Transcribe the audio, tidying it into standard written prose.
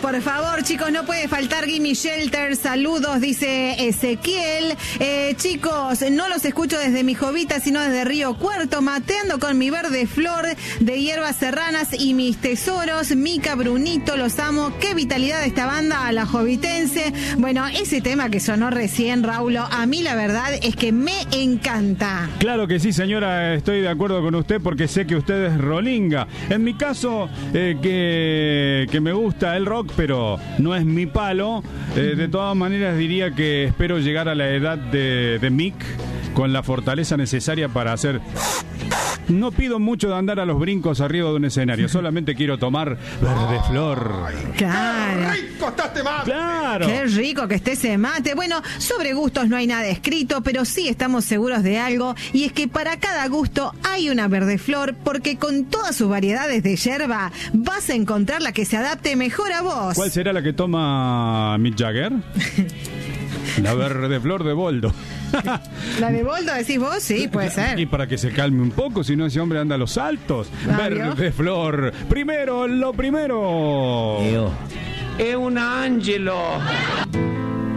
por favor, chicos, no puede faltar Gimme Shelter. Saludos, dice Ezequiel. Chicos, no los escucho desde mi Jovita, sino desde Río Cuarto, mateando con mi verde flor de hierbas serranas y mis tesoros. Mica, Brunito, los amo. Qué vitalidad de esta banda, a la jovitense. Bueno, ese tema que sonó recién, Raulo, a mí la verdad es que me encanta. Claro que sí, señora, estoy de acuerdo con usted porque sé que usted es rolinga. En mi caso, que me gusta el rock, pero no es mi palo. De todas maneras diría que espero llegar a la edad de Mick con la fortaleza necesaria para hacer... No pido mucho de andar a los brincos arriba de un escenario, solamente quiero tomar verde flor. Claro. ¡Qué rico está este mate! ¡Claro! Qué rico que esté ese mate. Bueno, sobre gustos no hay nada escrito, pero sí estamos seguros de algo, y es que para cada gusto hay una verde flor, porque con todas sus variedades de yerba vas a encontrar la que se adapte mejor a vos. ¿Cuál será la que toma Mick Jagger? La verde flor de boldo. ¿La de boldo decís vos? Sí, puede ser. Y para que se calme un poco, si no ese hombre anda a los saltos. ¿Vio? Verde flor. Primero, lo primero. È un angelo.